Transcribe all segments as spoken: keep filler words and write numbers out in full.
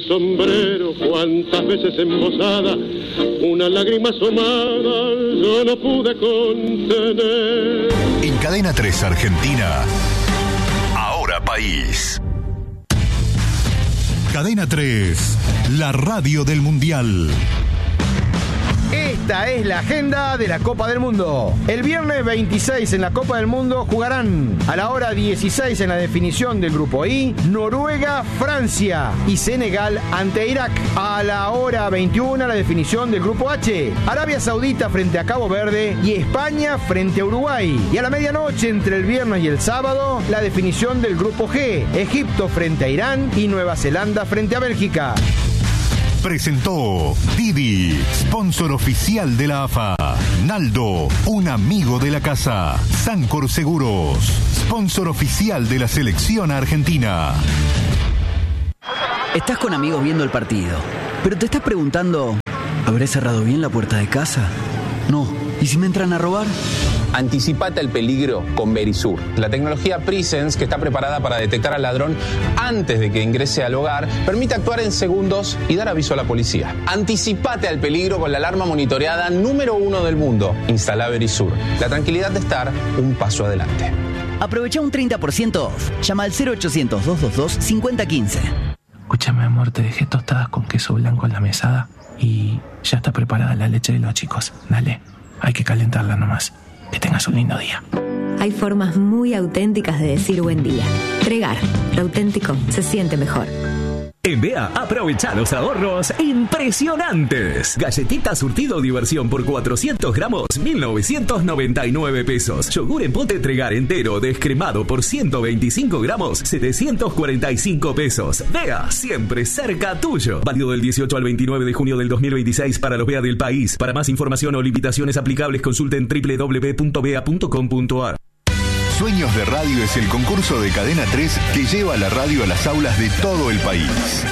Sombrero, cuántas veces embosada, una lágrima asomada, yo no pude contener. En Cadena tres Argentina, Ahora País. Cadena tres, la radio del Mundial. Esta es la agenda de la Copa del Mundo. El viernes veintiséis en la Copa del Mundo jugarán a la hora dieciséis en la definición del grupo I, Noruega, Francia y Senegal ante Irak. A la hora veintiuno la definición del grupo H, Arabia Saudita frente a Cabo Verde y España frente a Uruguay. Y a la medianoche entre el viernes y el sábado la definición del grupo G, Egipto frente a Irán y Nueva Zelanda frente a Bélgica. Presentó Didi, sponsor oficial de la A F A. Naldo, un amigo de la casa. Sancor Seguros, sponsor oficial de la selección argentina. Estás con amigos viendo el partido, pero te estás preguntando, ¿habré cerrado bien la puerta de casa? No. ¿Y si me entran a robar? Anticipate al peligro con Verisur, la tecnología Presence que está preparada para detectar al ladrón antes de que ingrese al hogar, permite actuar en segundos y dar aviso a la policía. Anticipate al peligro con la alarma monitoreada número uno del mundo. Instala Verisur, la tranquilidad de estar un paso adelante. Aprovecha un treinta por ciento off. Llama al cero ochocientos, doscientos veintidós, cincuenta quince. Escúchame, amor, te dejé tostadas con queso blanco en la mesada y ya está preparada la leche de los chicos. Dale, hay que calentarla nomás. Que tengas un lindo día. Hay formas muy auténticas de decir buen día. Tregar, lo auténtico se siente mejor. En B E A, aprovecha los ahorros impresionantes. Galletita surtido diversión por cuatrocientos gramos, mil novecientos noventa y nueve pesos. Yogur en pote Tregar entero descremado por ciento veinticinco gramos, setecientos cuarenta y cinco pesos. B E A, siempre cerca tuyo. Válido del dieciocho al veintinueve de junio del dos mil veintiséis para los B E A del país. Para más información o limitaciones aplicables, consulten doble u doble u doble u punto b e a punto com punto a r. Sueños de Radio es el concurso de Cadena tres que lleva la radio a las aulas de todo el país.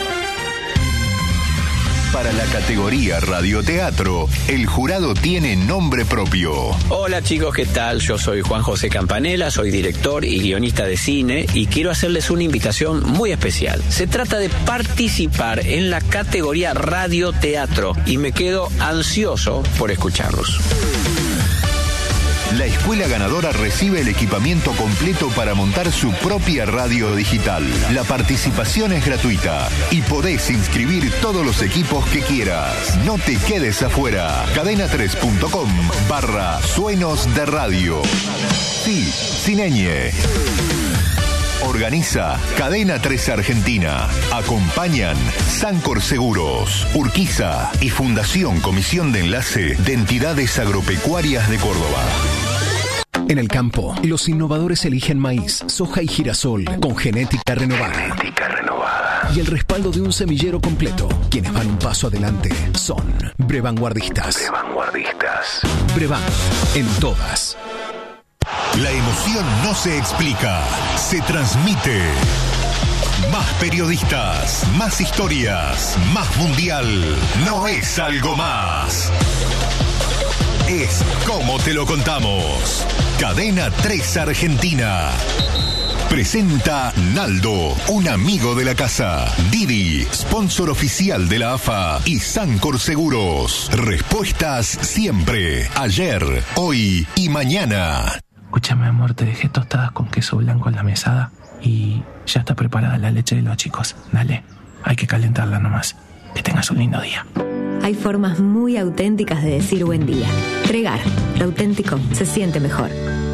Para la categoría radioteatro, el jurado tiene nombre propio. Hola chicos, ¿qué tal? Yo soy Juan José Campanella, soy director y guionista de cine y quiero hacerles una invitación muy especial. Se trata de participar en la categoría radioteatro y me quedo ansioso por escucharlos. La escuela ganadora recibe el equipamiento completo para montar su propia radio digital. La participación es gratuita y podés inscribir todos los equipos que quieras. No te quedes afuera. cadena tres punto com barra suenos de radio. Sí, sin ñ. Organiza Cadena tres Argentina. Acompañan Sancor Seguros, Urquiza y Fundación Comisión de Enlace de Entidades Agropecuarias de Córdoba. En el campo, los innovadores eligen maíz, soja y girasol con genética renovada. Genética renovada. Y el respaldo de un semillero completo. Quienes van un paso adelante son Brevanguardistas. Brevanguardistas. Brevan, en todas. La emoción no se explica, se transmite. Más periodistas, más historias, más mundial. No es algo más. Es como te lo contamos. Cadena tres Argentina. Presenta Naldo, un amigo de la casa. Didi, sponsor oficial de la A F A. Y Sancor Seguros. Respuestas siempre. Ayer, hoy y mañana. Escúchame, amor, te dejé tostadas con queso blanco en la mesada y ya está preparada la leche de los chicos. Dale, hay que calentarla nomás. Que tengas un lindo día. Hay formas muy auténticas de decir buen día. Tregar, lo auténtico se siente mejor.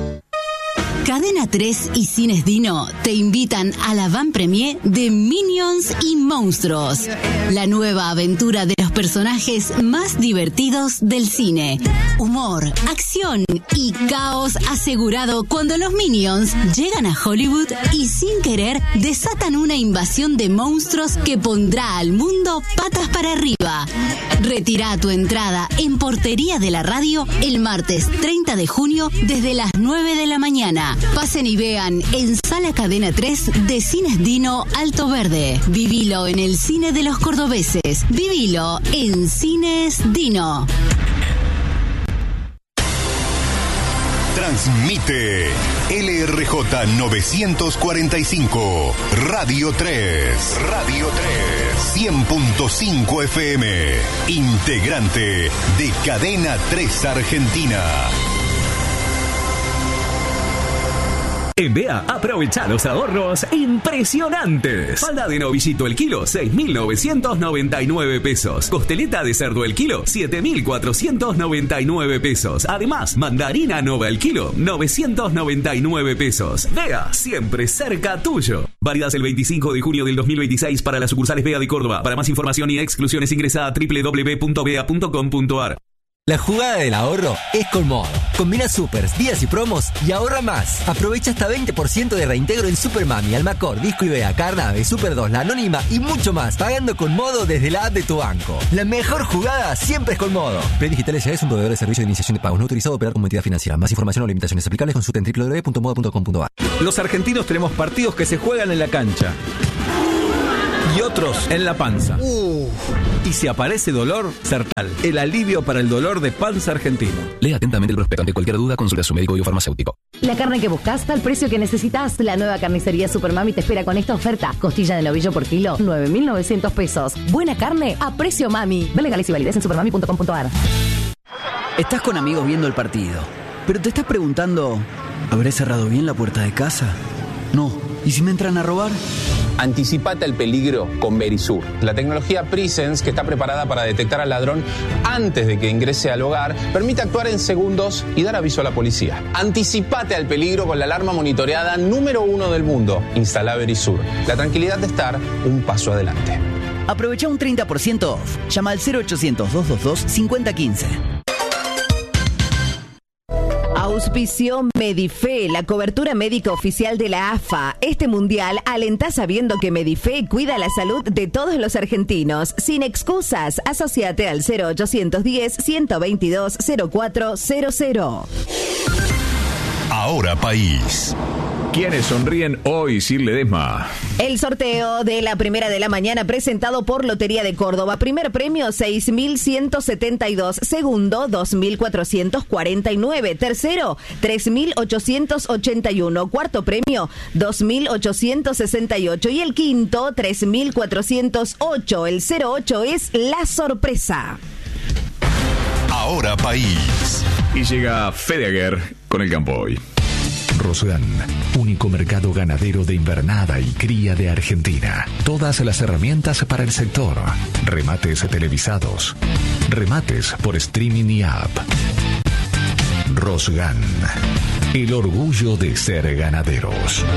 Cadena tres y Cines Dino te invitan a la van premier de Minions y Monstruos, la nueva aventura de los personajes más divertidos del cine. Humor, acción y caos asegurado cuando los Minions llegan a Hollywood y sin querer desatan una invasión de monstruos que pondrá al mundo patas para arriba. Retira tu entrada en Portería de la Radio el martes treinta de junio desde las nueve de la mañana. Pasen y vean en Sala Cadena tres de Cines Dino Alto Verde. Vivilo en el cine de los cordobeses. Vivilo en Cines Dino. Transmite L R J novecientos cuarenta y cinco, Radio tres. Radio tres. cien punto cinco F M. Integrante de Cadena tres Argentina. En B E A, aprovecha los ahorros impresionantes. Falda de novillito el kilo, seis mil novecientos noventa y nueve pesos. Costeleta de cerdo el kilo, siete mil cuatrocientos noventa y nueve pesos. Además, mandarina nova el kilo, novecientos noventa y nueve pesos. B E A, siempre cerca tuyo. Válidas el veinticinco de junio del dos mil veintiséis para las sucursales B E A de Córdoba. Para más información y exclusiones ingresa a doble u doble u doble u punto b e a punto com punto a r. La jugada del ahorro es Colmodo. Combina supers, días y promos y ahorra más. Aprovecha hasta veinte por ciento de reintegro en Super Mami, Almacor, Disco Ibea, Carnave, Super dos, La Anónima y mucho más. Pagando con Modo desde la app de tu banco. La mejor jugada siempre es Colmodo. Play Digital S A es un proveedor de servicio de iniciación de pagos no autorizado a operar como entidad financiera. Más información o limitaciones aplicables consulta en doble u doble u doble u punto modo punto com punto a r. Los argentinos tenemos partidos que se juegan en la cancha y otros en la panza. Uh. Y si aparece dolor, Sertal, el alivio para el dolor de panza argentino. Lea atentamente el prospecto. Ante cualquier duda, consulta a su médico o farmacéutico. La carne que buscas, al precio que necesitas. La nueva carnicería Supermami te espera con esta oferta. Costilla de novillo por kilo, nueve mil novecientos pesos. Buena carne a precio mami. Ve legales y validez en supermami punto com punto a r. Estás con amigos viendo el partido, pero te estás preguntando, ¿habré cerrado bien la puerta de casa? No. ¿Y si me entran a robar? Anticipate al peligro con Verisur, la tecnología Presence que está preparada para detectar al ladrón antes de que ingrese al hogar, permite actuar en segundos y dar aviso a la policía. Anticipate al peligro con la alarma monitoreada número uno del mundo. Instala Verisur. La tranquilidad de estar un paso adelante. Aprovecha un treinta por ciento off. Llama al cero ochocientos, doscientos veintidós, cincuenta quince. Auspició Medife, la cobertura médica oficial de la A F A. Este mundial alentá sabiendo que Medife cuida la salud de todos los argentinos. Sin excusas, asociate al cero ochocientos diez, ciento veintidós, cero cuatro cero cero. Ahora País. ¿Quiénes sonríen hoy, Sir Ledesma? El sorteo de la primera de la mañana presentado por Lotería de Córdoba. Primer premio seis mil ciento setenta y dos. Segundo dos mil cuatrocientos cuarenta y nueve. Tercero tres mil ochocientos ochenta y uno. Cuarto premio dos mil ochocientos sesenta y ocho. Y el quinto tres mil cuatrocientos ocho. El cero ocho es la sorpresa. Ahora País. Y llega Fede Aguer con el campo hoy. Rosgan, único mercado ganadero de invernada y cría de Argentina. Todas las herramientas para el sector. Remates televisados. Remates por streaming y app. Rosgan, el orgullo de ser ganaderos.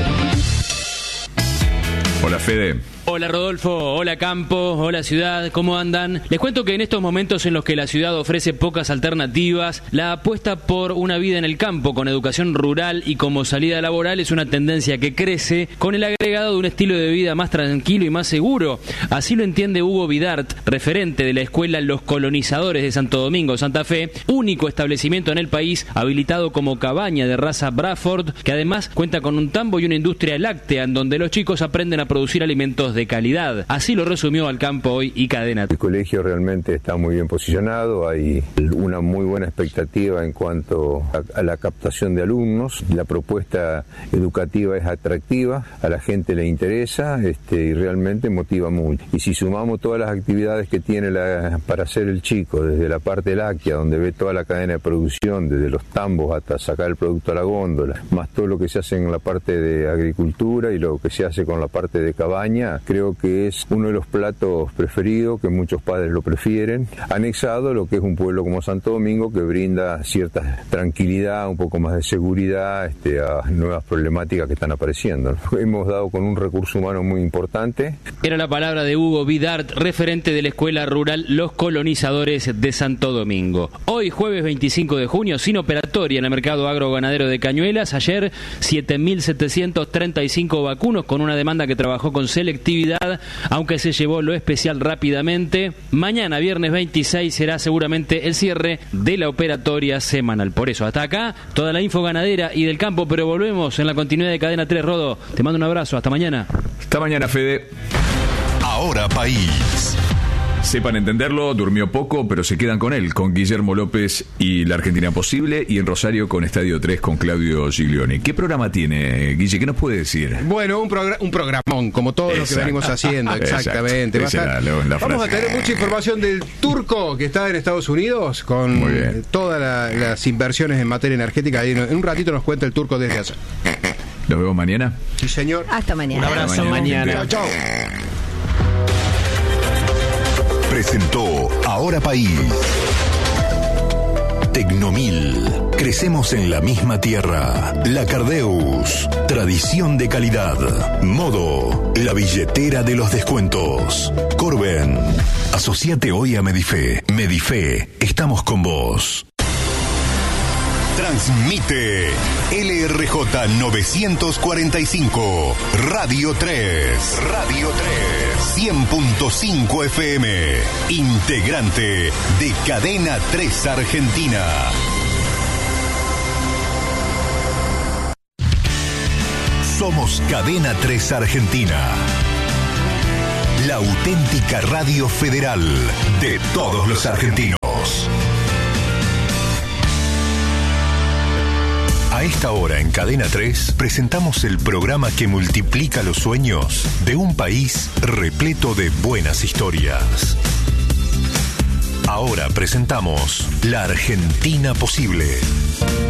Hola, Fede. Hola Rodolfo, hola Campo, hola ciudad, ¿cómo andan? Les cuento que en estos momentos en los que la ciudad ofrece pocas alternativas, la apuesta por una vida en el campo con educación rural y como salida laboral es una tendencia que crece con el agregado de un estilo de vida más tranquilo y más seguro. Así lo entiende Hugo Vidart, referente de la escuela Los Colonizadores de Santo Domingo, Santa Fe, único establecimiento en el país habilitado como cabaña de raza Bradford, que además cuenta con un tambo y una industria láctea en donde los chicos aprenden a producir alimentos de de calidad. Así lo resumió al campo hoy y Cadena. El colegio realmente está muy bien posicionado, hay una muy buena expectativa en cuanto a, a la captación de alumnos, la propuesta educativa es atractiva, a la gente le interesa este, y realmente motiva mucho. Y si sumamos todas las actividades que tiene la, para hacer el chico, desde la parte láctea, donde ve toda la cadena de producción, desde los tambos hasta sacar el producto a la góndola, más todo lo que se hace en la parte de agricultura y lo que se hace con la parte de cabaña, creo que es uno de los platos preferidos, que muchos padres lo prefieren, anexado a lo que es un pueblo como Santo Domingo, que brinda cierta tranquilidad, un poco más de seguridad este, a nuevas problemáticas que están apareciendo. Hemos dado con un recurso humano muy importante. Era la palabra de Hugo Vidart, referente de la escuela rural Los Colonizadores de Santo Domingo. Hoy, jueves veinticinco de junio, sin operatoria en el mercado agroganadero de Cañuelas. Ayer, siete mil setecientos treinta y cinco vacunos con una demanda que trabajó con selectividad, aunque se llevó lo especial rápidamente. Mañana, viernes veintiséis, será seguramente el cierre de la operatoria semanal. Por eso, hasta acá, toda la info ganadera y del campo, pero volvemos en la continuidad de Cadena tres, Rodo. Te mando un abrazo, hasta mañana. Hasta mañana, Fede. Ahora País. Sepan entenderlo, durmió poco, pero se quedan con él, con Guillermo López y La Argentina Posible, y en Rosario con Estadio tres con Claudio Giglioni. ¿Qué programa tiene, Guille? ¿Qué nos puede decir? Bueno, un, progr- un programón, como todos los que venimos haciendo, exactamente. Va a estar, la, la vamos a tener mucha información del turco que está en Estados Unidos, con todas la, las inversiones en materia energética. Y en un ratito nos cuenta el turco desde allá. ¿Nos vemos mañana? Sí, señor. Hasta mañana. Un abrazo mañana. Chao, chao. Presentó Ahora País. Tecnomil. Crecemos en la misma tierra. La Cardeus. Tradición de calidad. Modo. La billetera de los descuentos. Corben. Asociate hoy a Medife. Medife. Estamos con vos. Transmite L R J novecientos cuarenta y cinco, Radio tres, Radio tres, cien punto cinco F M, integrante de Cadena tres Argentina. Somos Cadena tres Argentina, la auténtica radio federal de todos los argentinos. A esta hora en Cadena tres presentamos el programa que multiplica los sueños de un país repleto de buenas historias. Ahora presentamos La Argentina Posible.